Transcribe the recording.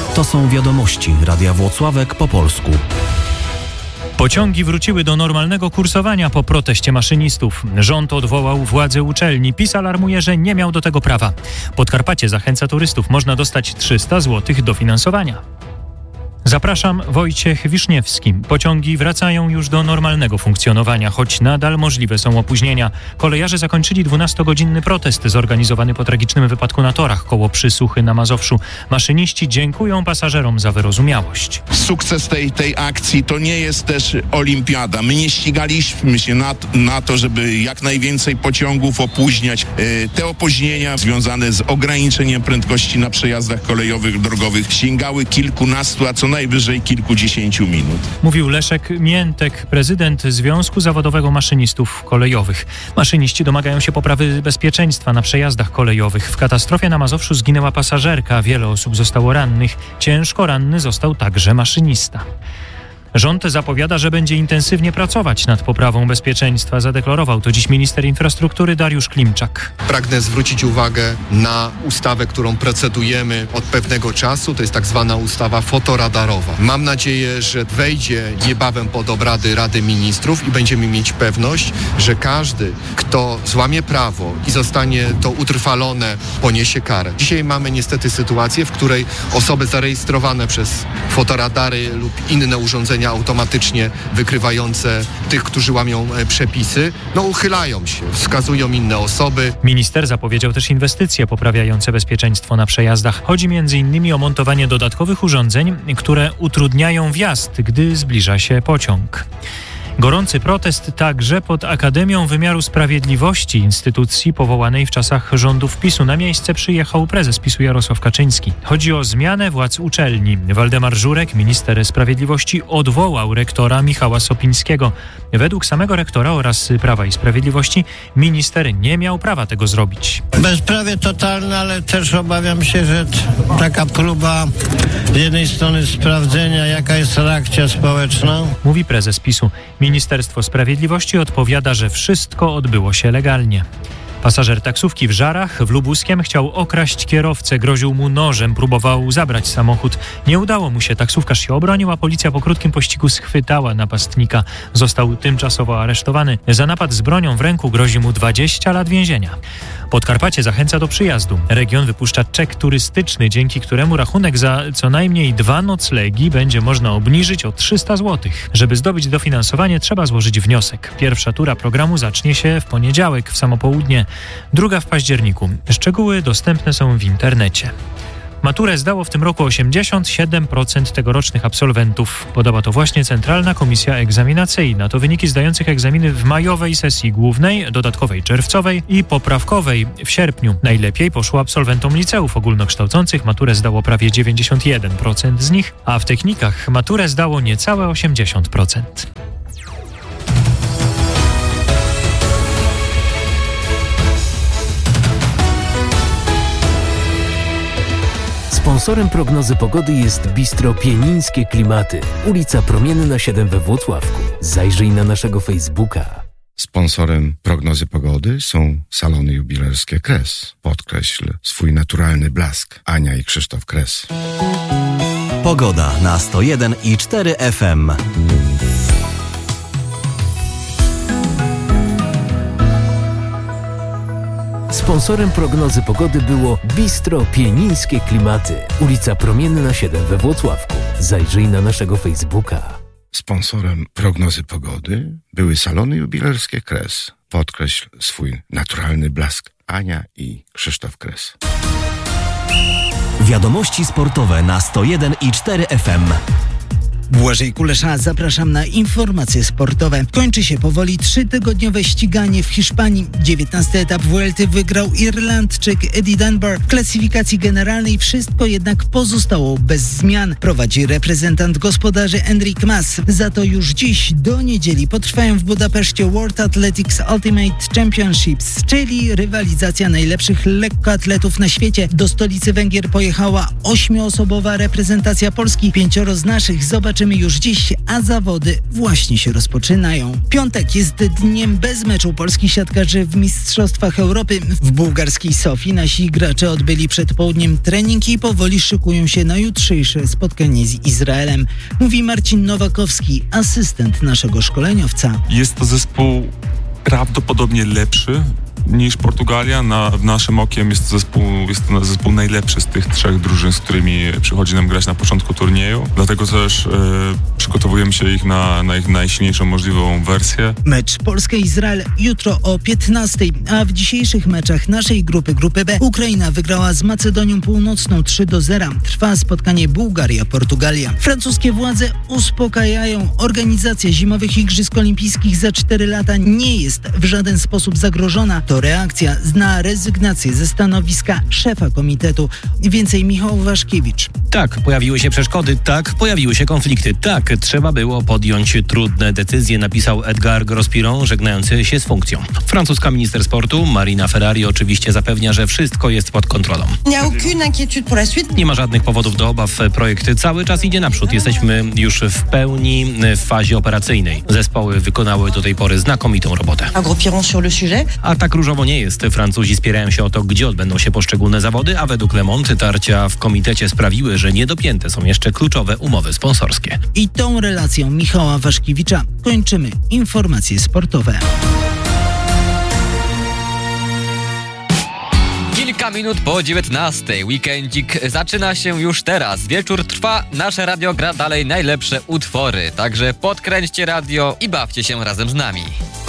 To są wiadomości Radia Włocławek po polsku. Pociągi wróciły do normalnego kursowania po proteście maszynistów. Rząd odwołał władze uczelni. PiS alarmuje, że nie miał do tego prawa. Podkarpacie zachęca turystów. Można dostać 300 zł dofinansowania. Zapraszam, Wojciech Wiszniewski. Pociągi wracają już do normalnego funkcjonowania, choć nadal możliwe są opóźnienia. Kolejarze zakończyli 12-godzinny protest zorganizowany po tragicznym wypadku na torach koło Przysuchy na Mazowszu. Maszyniści dziękują pasażerom za wyrozumiałość. Sukces tej akcji to nie jest też olimpiada. My nie ścigaliśmy się na to, żeby jak najwięcej pociągów opóźniać. Te opóźnienia związane z ograniczeniem prędkości na przejazdach kolejowych, drogowych sięgały kilkunastu, a co najwyżej kilkudziesięciu minut. Mówił Leszek Miętek, prezydent Związku Zawodowego Maszynistów Kolejowych. Maszyniści domagają się poprawy bezpieczeństwa na przejazdach kolejowych. W katastrofie na Mazowszu zginęła pasażerka, wiele osób zostało rannych. Ciężko ranny został także maszynista. Rząd zapowiada, że będzie intensywnie pracować nad poprawą bezpieczeństwa. Zadeklarował to dziś minister infrastruktury Dariusz Klimczak. Pragnę zwrócić uwagę na ustawę, którą procedujemy od pewnego czasu. To jest tak zwana ustawa fotoradarowa. Mam nadzieję, że wejdzie niebawem pod obrady Rady Ministrów i będziemy mieć pewność, że każdy, kto złamie prawo i zostanie to utrwalone, poniesie karę. Dzisiaj mamy niestety sytuację, w której osoby zarejestrowane przez fotoradary lub inne urządzenia automatycznie wykrywające tych, którzy łamią przepisy, uchylają się, wskazują inne osoby. Minister zapowiedział też inwestycje poprawiające bezpieczeństwo na przejazdach. Chodzi m.in. o montowanie dodatkowych urządzeń, które utrudniają wjazd, gdy zbliża się pociąg. Gorący protest także pod Akademią Wymiaru Sprawiedliwości, instytucji powołanej w czasach rządów PiS-u. Na miejsce przyjechał prezes PiS-u Jarosław Kaczyński. Chodzi o zmianę władz uczelni. Waldemar Żurek, minister sprawiedliwości, odwołał rektora Michała Sopińskiego. Według samego rektora oraz Prawa i Sprawiedliwości minister nie miał prawa tego zrobić. Bezprawie totalne, ale też obawiam się, że taka próba z jednej strony sprawdzenia, jaka jest reakcja społeczna. Mówi prezes PiS-u. Ministerstwo Sprawiedliwości odpowiada, że wszystko odbyło się legalnie. Pasażer taksówki w Żarach w Lubuskiem chciał okraść kierowcę, groził mu nożem, próbował zabrać samochód. Nie udało mu się, taksówkarz się obronił, a policja po krótkim pościgu schwytała napastnika. Został tymczasowo aresztowany. Za napad z bronią w ręku grozi mu 20 lat więzienia. Podkarpacie zachęca do przyjazdu. Region wypuszcza czek turystyczny, dzięki któremu rachunek za co najmniej 2 noclegi będzie można obniżyć o 300 zł. Żeby zdobyć dofinansowanie, trzeba złożyć wniosek. Pierwsza tura programu zacznie się w poniedziałek w samo południe, druga w październiku. Szczegóły dostępne są w internecie. Maturę zdało w tym roku 87% tegorocznych absolwentów. Podała to właśnie Centralna Komisja Egzaminacyjna. To wyniki zdających egzaminy w majowej sesji głównej, dodatkowej czerwcowej i poprawkowej w sierpniu. Najlepiej poszło absolwentom liceów ogólnokształcących. Maturę zdało prawie 91% z nich, a w technikach maturę zdało niecałe 80%. Sponsorem prognozy pogody jest Bistro Pienińskie Klimaty. Ulica Promienna 7 we Włocławku. Zajrzyj na naszego Facebooka. Sponsorem prognozy pogody są salony jubilerskie Kres. Podkreśl swój naturalny blask. Ania i Krzysztof Kres. Pogoda na 101,4 FM. Sponsorem prognozy pogody było Bistro Pienińskie Klimaty. Ulica Promienna 7 we Włocławku. Zajrzyj na naszego Facebooka. Sponsorem prognozy pogody były salony jubilerskie Kres. Podkreśl swój naturalny blask. Ania i Krzysztof Kres. Wiadomości sportowe na 101,4 FM. Błażej Kulesza, zapraszam na informacje sportowe. Kończy się powoli 3-tygodniowe ściganie w Hiszpanii. 19. etap Vuelty wygrał Irlandczyk Eddie Dunbar. W klasyfikacji generalnej wszystko jednak pozostało bez zmian. Prowadzi reprezentant gospodarzy Enric Mas. Za to już dziś do niedzieli potrwają w Budapeszcie World Athletics Ultimate Championships, czyli rywalizacja najlepszych lekkoatletów na świecie. Do stolicy Węgier pojechała 8-osobowa reprezentacja Polski. 5 z naszych zobaczy zobaczymy już dziś, a zawody właśnie się rozpoczynają. Piątek jest dniem bez meczu polskich siatkarzy w Mistrzostwach Europy. W bułgarskiej Sofii nasi gracze odbyli przed południem trening i powoli szykują się na jutrzejsze spotkanie z Izraelem. Mówi Marcin Nowakowski, asystent naszego szkoleniowca. Jest to zespół prawdopodobnie lepszy niż Portugalia. W naszym okiem jest to zespół najlepszy z tych 3 drużyn, z którymi przychodzi nam grać na początku turnieju. Dlatego też przygotowujemy się na ich najsilniejszą możliwą wersję. Mecz Polska-Izrael jutro o 15:00, a w dzisiejszych meczach naszej grupy B Ukraina wygrała z Macedonią Północną 3-0. Trwa spotkanie Bułgaria-Portugalia. Francuskie władze uspokajają. Organizacja zimowych Igrzysk Olimpijskich za 4 lata nie jest w żaden sposób zagrożona. To reakcja na rezygnację ze stanowiska szefa komitetu. Więcej Michał Waszkiewicz. Tak, pojawiły się przeszkody, tak, pojawiły się konflikty, tak, trzeba było podjąć trudne decyzje, napisał Edgar Gros-Piron, żegnający się z funkcją. Francuska minister sportu Marina Ferrari oczywiście zapewnia, że wszystko jest pod kontrolą. Nie ma żadnych powodów do obaw, projekt cały czas idzie naprzód, jesteśmy już w pełni w fazie operacyjnej. Zespoły wykonały do tej pory znakomitą robotę. A tak różowo nie jest. Francuzi spierają się o to, gdzie odbędą się poszczególne zawody, a według Le Monde tarcia w komitecie sprawiły, że niedopięte są jeszcze kluczowe umowy sponsorskie. I tą relacją Michała Waszkiewicza kończymy informacje sportowe. Kilka minut po 19:00. Weekendzik zaczyna się już teraz. Wieczór trwa, nasze radio gra dalej najlepsze utwory. Także podkręćcie radio i bawcie się razem z nami.